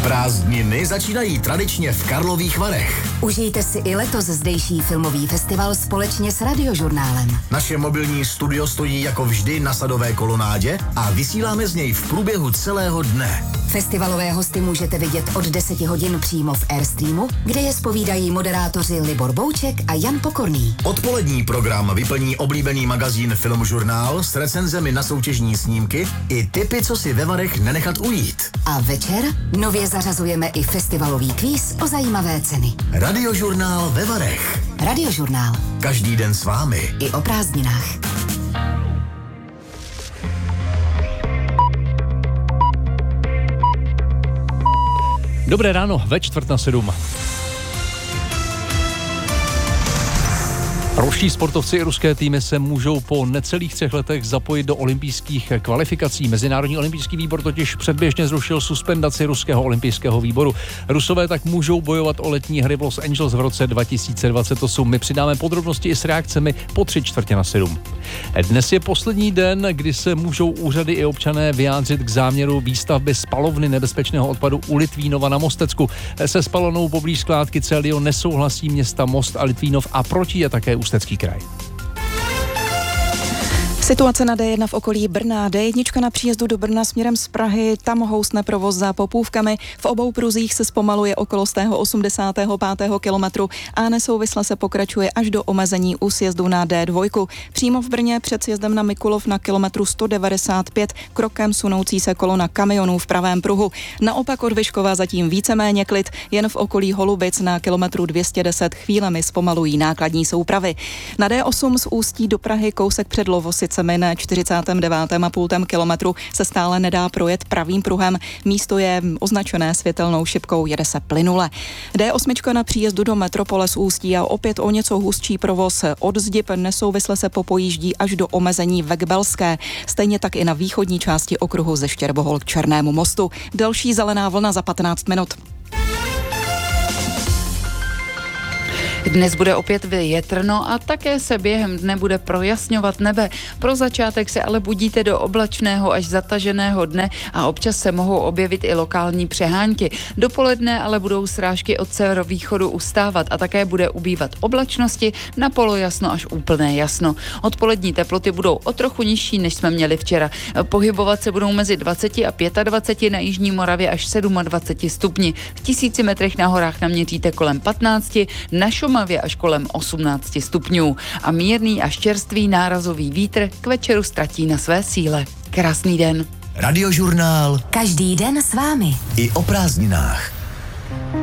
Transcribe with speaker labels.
Speaker 1: Prázdniny začínají tradičně v Karlových Varech.
Speaker 2: Užijte si i letos zdejší filmový festival společně s Radiožurnálem.
Speaker 1: Naše mobilní studio stojí jako vždy na Sadové kolonádě a vysíláme z něj v průběhu celého dne.
Speaker 2: Festivalové hosty můžete vidět od 10 hodin přímo v Airstreamu, kde je zpovídají moderátoři Libor Bouček a Jan Pokorný.
Speaker 1: Odpolední program vyplní oblíbený magazín Filmžurnál s recenzemi na soutěžní snímky i tipy, co si ve Varech nenechat ujít.
Speaker 2: A večer nově zařazujeme i festivalový kvíz o zajímavé ceny.
Speaker 1: Radiožurnál ve Varech.
Speaker 2: Radiožurnál.
Speaker 1: Každý den s vámi.
Speaker 2: I o prázdninách.
Speaker 3: Dobré ráno, ve 6:45. Ruští sportovci i ruské týmy se můžou po necelých 3 letech zapojit do olympijských kvalifikací. Mezinárodní olympijský výbor totiž předběžně zrušil suspendaci ruského olympijského výboru. Rusové tak můžou bojovat o letní hry v Los Angeles v roce 2028. My přidáme podrobnosti i s reakcemi po 6:45. Dnes je poslední den, kdy se můžou úřady i občané vyjádřit k záměru výstavby spalovny nebezpečného odpadu u Litvínova na Mostecku. Se spalonou poblíž skládky Celio nesouhlasí města Most a Litvínov a proti je také Ústecký kraj.
Speaker 4: Situace na D1 v okolí Brna. D1 na příjezdu do Brna směrem z Prahy, tam housne provoz za Popůvkami. V obou pruzích se zpomaluje okolo 85. kilometru a nesouvisle se pokračuje až do omezení u sjezdu na D2. Přímo v Brně před sjezdem na Mikulov na kilometru 195 krokem sunoucí se kolona kamionů v pravém pruhu. Naopak od Vyškova zatím víceméně klid, jen v okolí Holubic na kilometru 210 chvílemi zpomalují nákladní soupravy. Na D8 z Ústí do Prahy kousek před Lovosicemi na 49,5 kilometru se stále nedá projet pravým pruhem. Místo je označené světelnou šipkou, jede se plynule. D8 na příjezdu do metropole z Ústí a opět o něco hustší provoz od Zdib nesouvisle se popojíždí až do omezení Vekbelské. Stejně tak i na východní části okruhu ze Štěrbohol k Černému mostu. Další zelená vlna za 15 minut.
Speaker 5: Dnes bude opět větrno a také se během dne bude projasňovat nebe. Pro začátek se ale budíte do oblačného až zataženého dne a občas se mohou objevit i lokální přehánky. Dopoledne ale budou srážky od severovýchodu ustávat a také bude ubývat oblačnosti na polojasno až úplné jasno. Odpolední teploty budou o trochu nižší, než jsme měli včera. Pohybovat se budou mezi 20 a 25, na jižní Moravě až 27 stupni. V 1000 metrech na horách naměříte kolem 15, na Šumavě až kolem 18 stupňů a mírný až čerstvý nárazový vítr k večeru ztratí na své síle. Krásný den.
Speaker 1: Radiožurnál.
Speaker 2: Každý den s vámi.
Speaker 1: I o prázdninách.